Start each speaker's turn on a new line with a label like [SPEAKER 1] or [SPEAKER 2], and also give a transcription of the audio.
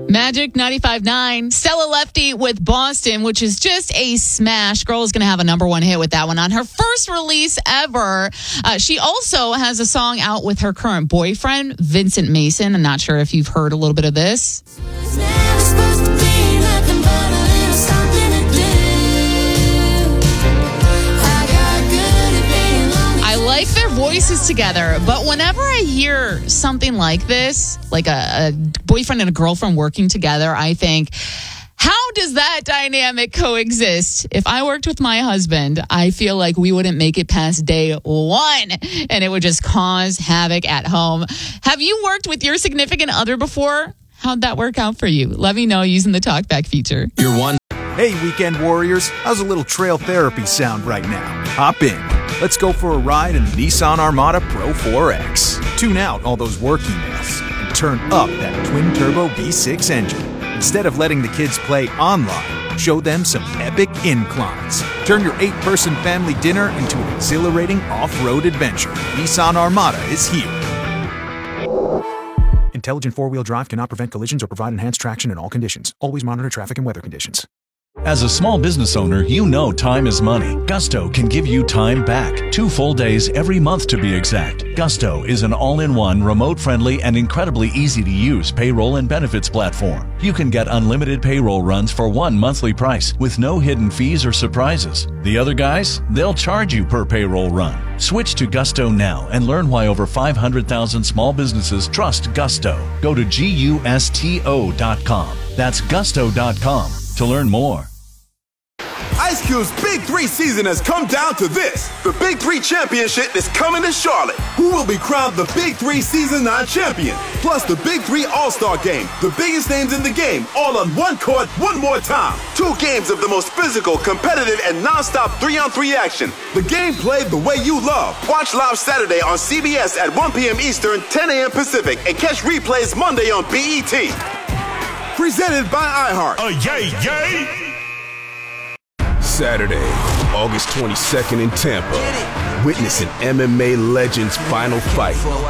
[SPEAKER 1] Magic 95.9, Stella Lefty with Boston, which is just a smash. Girl is going to have a number one hit with that one on her first release ever. She also has a song out with her current boyfriend, Vincent Mason. I'm not sure if you've heard a little bit of this.
[SPEAKER 2] It's never supposed to be nothing but a little something to do. I got good at being lonely.
[SPEAKER 1] I like their voices together, but whenever I hear something like this, like a boyfriend and a girlfriend working together, I think, how does that dynamic coexist? If I worked with my husband, I feel like we wouldn't make it past day one, and it would just cause havoc at home. Have you worked with your significant other before? How'd that work out for you? Let me know using the TalkBack feature.
[SPEAKER 3] You're one.
[SPEAKER 4] Hey, weekend warriors, how's a little trail therapy sound right now? Hop in. Let's go for a ride in the Nissan Armada Pro 4X. Tune out all those work emails and turn up that twin-turbo V6 engine. Instead of letting the kids play online, show them some epic inclines. Turn your 8-person family dinner into an exhilarating off-road adventure. Nissan Armada is here. Intelligent four-wheel drive cannot prevent collisions or provide enhanced traction in all conditions. Always monitor traffic and weather conditions.
[SPEAKER 5] As a small business owner, you know time is money. Gusto can give you time back. 2 full days every month to be exact. Gusto is an all-in-one, remote-friendly, and incredibly easy-to-use payroll and benefits platform. You can get unlimited payroll runs for one monthly price with no hidden fees or surprises. The other guys, they'll charge you per payroll run. Switch to Gusto now and learn why over 500,000 small businesses trust Gusto. Go to GUSTO.com. That's Gusto.com to learn more.
[SPEAKER 6] Ice Cube's Big 3 season has come down to this. The Big 3 Championship is coming to Charlotte. Who will be crowned the Big 3 Season 9 champion? Plus the Big 3 All-Star Game. The biggest names in the game, all on one court, one more time. 2 games of the most physical, competitive, and non-stop 3-on-3 action. The game played the way you love. Watch live Saturday on CBS at 1 p.m. Eastern, 10 a.m. Pacific, and catch replays Monday on BET. Presented by iHeart.
[SPEAKER 3] Yay, yay!
[SPEAKER 6] Saturday, August 22nd in Tampa. Witness an MMA legend's final fight.